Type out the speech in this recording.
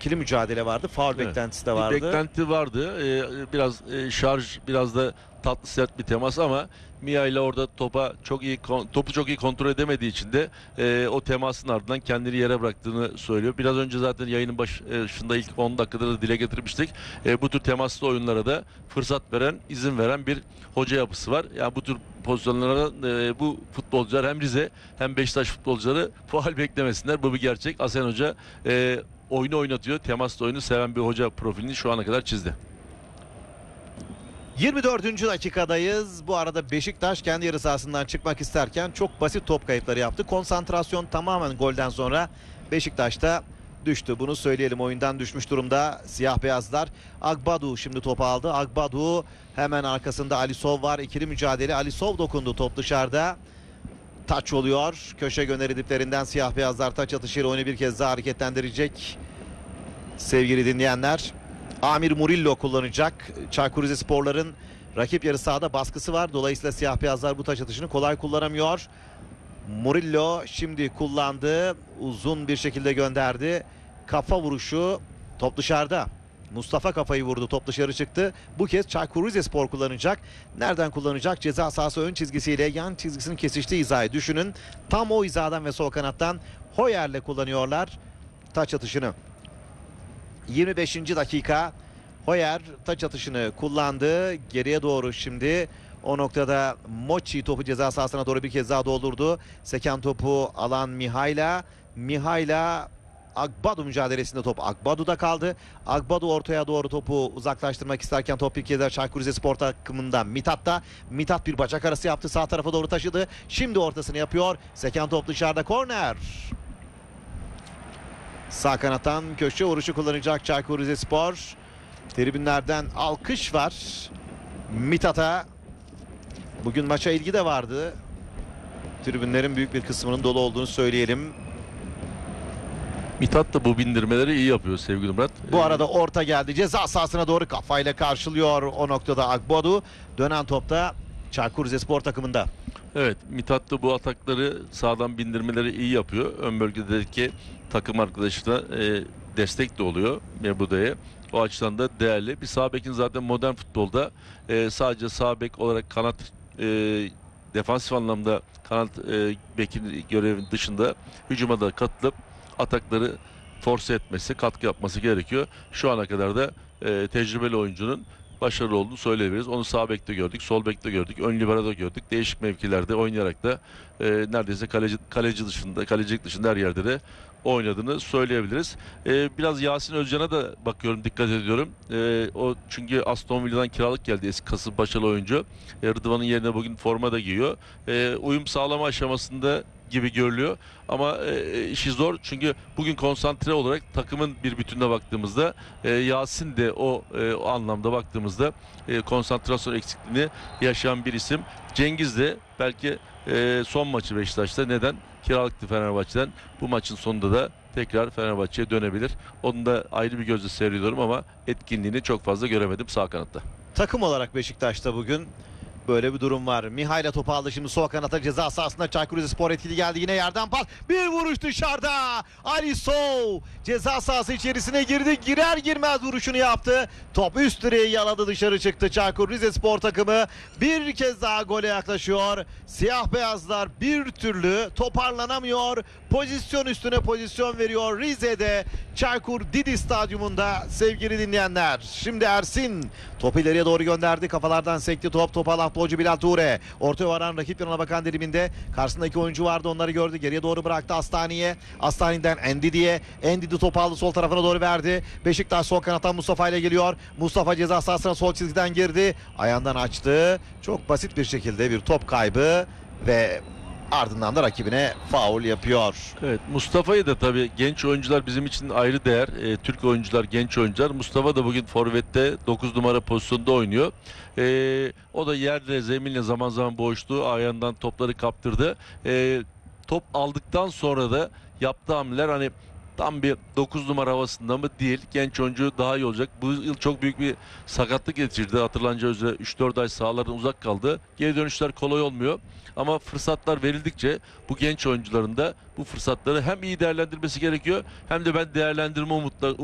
ikili mücadele vardı. Faul Evet. beklentisi de Bir vardı. beklenti vardı. Biraz şarj, biraz da tatlı sert bir temas ama Mia ile orada topu çok iyi kontrol edemediği için de o temasın ardından kendini yere bıraktığını söylüyor. Biraz önce zaten yayının başında ilk 10 dakikada da dile getirmiştik. Bu tür temaslı oyunlara da fırsat veren, izin veren bir hoca yapısı var. Yani bu tür pozisyonlara bu futbolcular hem Rize hem Beşiktaş futbolcuları faul beklemesinler. Bu bir gerçek. Asen Hoca oyunu oynatıyor. Temaslı oyunu seven bir hoca profilini şu ana kadar çizdi. 24. dakikadayız. Bu arada Beşiktaş kendi yarı sahasından çıkmak isterken çok basit top kayıpları yaptı. Konsantrasyon tamamen golden sonra Beşiktaş'ta düştü. Bunu söyleyelim, oyundan düşmüş durumda siyah beyazlar. Agbadu şimdi topu aldı. Agbadu, hemen arkasında Alisov var. İkili mücadele. Alisov dokundu, top dışarıda. Taç oluyor. Köşe göneri diplerinden siyah beyazlar taç atışıyla oyunu bir kez daha hareketlendirecek. Sevgili dinleyenler, Amir Murillo kullanacak. Çaykur Rizespor'ların rakip yarı sahada baskısı var. Dolayısıyla siyah beyazlar bu taç atışını kolay kullanamıyor. Murillo şimdi kullandı. Uzun bir şekilde gönderdi. Kafa vuruşu, top dışarıda. Mustafa kafayı vurdu, top dışarı çıktı. Bu kez Çaykur Rizespor kullanacak. Nereden kullanacak? Ceza sahası ön çizgisiyle yan çizgisinin kesiştiği hizayı düşünün. Tam o hizadan ve sol kanattan Hoyer'le kullanıyorlar taç atışını. 25. dakika. Hoyer taç atışını kullandı. Geriye doğru şimdi. O noktada Mochi topu ceza sahasına doğru bir kez daha doldurdu. Seken topu alan Mihaila Agbadu mücadelesinde top Agbadu'da kaldı. Agbadu ortaya doğru topu uzaklaştırmak isterken top bir kez daha Çaykur Rizespor takımında Mithat'ta. Mithat bir bacak arası yaptı. Sağ tarafa doğru taşıdı. Şimdi ortasını yapıyor. Seken top dışarıda, korner. Sağ kanattan köşe vuruşu kullanacak Çaykur Rizespor. Tribünlerden alkış var Mithat'a. Bugün maça ilgi de vardı. Tribünlerin büyük bir kısmının dolu olduğunu söyleyelim. Mithat da bu bindirmeleri iyi yapıyor sevgili Murat. Bu arada orta geldi. Ceza sahasına doğru kafayla karşılıyor o noktada Agbadu. Dönen topta Çaykur Rizespor takımında. Evet, Mithat da bu atakları, sağdan bindirmeleri iyi yapıyor. Ön bölgedeki takım arkadaşına destek de oluyor Mebuda'ya. O açıdan da değerli. Bir sağ bekin zaten modern futbolda sadece sağ bek olarak kanat defansif anlamda kanat bekin görevinin dışında hücuma da katılıp atakları force etmesi, katkı yapması gerekiyor. Şu ana kadar da tecrübeli oyuncunun başarılı olduğunu söyleyebiliriz. Onu sağ bekte gördük, sol bekte gördük, ön libero'da gördük. Değişik mevkilerde oynayarak da neredeyse kalecilik dışında her yerde de oynadığını söyleyebiliriz. Biraz Yasin Özcan'a da bakıyorum, dikkat ediyorum. O çünkü Aston Villa'dan kiralık geldi, eski Kasımpaşalı oyuncu. Rıdvan'ın yerine bugün forma da giyiyor. Uyum sağlama aşamasında gibi görülüyor ama işi zor çünkü bugün konsantre olarak takımın bir bütününe baktığımızda Yasin de o anlamda baktığımızda konsantrasyon eksikliğini yaşayan bir isim. Cengiz de belki son maçı Beşiktaş'ta, neden? Kiralıktı Fenerbahçe'den. Bu maçın sonunda da tekrar Fenerbahçe'ye dönebilir. Onu da ayrı bir gözle seyrediyorum ama etkinliğini çok fazla göremedim sağ kanatta. Takım olarak Beşiktaş'ta bugün böyle bir durum var. Mihaila topu aldı şimdi sol kanata, ceza sahasında Çaykur Rizespor etkili geldi, yine yerden pas, bir vuruş dışarıda. Alisov ceza sahası içerisine girdi, girer girmez vuruşunu yaptı. Top üst direği yaladı, dışarı çıktı. Çaykur Rizespor takımı bir kez daha gole yaklaşıyor. Siyah beyazlar bir türlü toparlanamıyor. Pozisyon üstüne pozisyon veriyor Rize'de, Çaykur Didi Stadyumunda sevgili dinleyenler. Şimdi Ersin topu ileriye doğru gönderdi, kafalardan sekti top. Topu alan futbolcu Bilal Ture. Ortaya varan rakip yanına bakan diliminde karşısındaki oyuncu vardı, onları gördü. Geriye doğru bıraktı Astani'ye. Astani'den Endidi'ye. Endidi topu aldı, sol tarafına doğru verdi. Beşiktaş sol kanattan Mustafa ile geliyor. Mustafa ceza sahasına sol çizgiden girdi. Ayağından açtı. Çok basit bir şekilde bir top kaybı ve ardından da rakibine faul yapıyor. Evet, Mustafa'yı da tabii genç oyuncular bizim için ayrı değer. Türk oyuncular, genç oyuncular. Mustafa da bugün forvette 9 numara pozisyonda oynuyor. O da yerde, zeminle zaman zaman boğuştu. Ayağından topları kaptırdı. Top aldıktan sonra da yaptığı hamleler hani tam bir 9 numara havasında mı değil. Genç oyuncu daha iyi olacak. Bu yıl çok büyük bir sakatlık geçirdi. Hatırlanacağı üzere 3-4 ay sahalardan uzak kaldı. Geri dönüşler kolay olmuyor. Ama fırsatlar verildikçe bu genç oyuncuların da bu fırsatları hem iyi değerlendirmesi gerekiyor hem de ben değerlendirme